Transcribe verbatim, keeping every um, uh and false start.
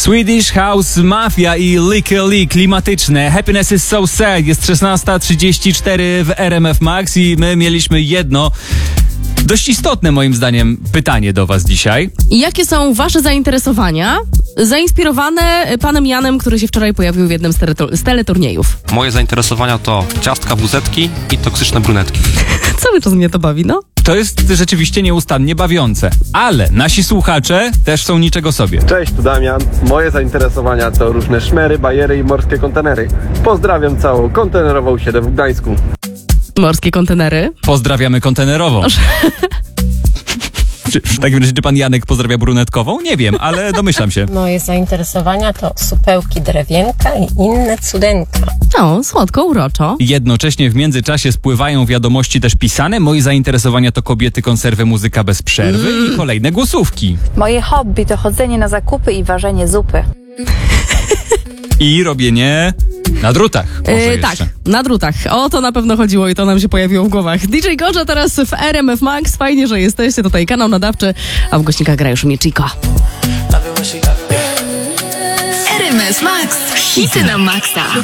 Swedish House Mafia i Lick a Lick, klimatyczne. Happiness is so sad. Jest szesnasta trzydzieści cztery w R M F Max i my mieliśmy jedno dość istotne, moim zdaniem, pytanie do was dzisiaj. Jakie są wasze zainteresowania zainspirowane panem Janem, który się wczoraj pojawił w jednym z, teletur- z teleturniejów? Moje zainteresowania to ciastka wuzetki i toksyczne brunetki. Cały czas mnie to bawi, no. To jest rzeczywiście nieustannie bawiące. Ale nasi słuchacze też są niczego sobie. Cześć, tu Damian. Moje zainteresowania to różne szmery, bajery i morskie kontenery. Pozdrawiam całą kontenerową siedem w Gdańsku. Morskie kontenery. Pozdrawiamy kontenerową. Czy, w takim razie, czy pan Janek pozdrawia brunetkową? Nie wiem, ale domyślam się. Moje zainteresowania to supełki drewienka i inne cudenka. No, słodko, uroczo. Jednocześnie w międzyczasie spływają wiadomości też pisane. Moje zainteresowania to kobiety, konserwy, muzyka bez przerwy mm. i kolejne głosówki. Moje hobby to chodzenie na zakupy i ważenie zupy. I robienie na drutach. Może Yy, tak, na drutach. O to na pewno chodziło i to nam się pojawiło w głowach. D J Gorza teraz w R M F Max. Fajnie, że jesteście. Tutaj kanał nadawczy, a w głośnikach gra już Michiko. R M F Max. Hity na maksa.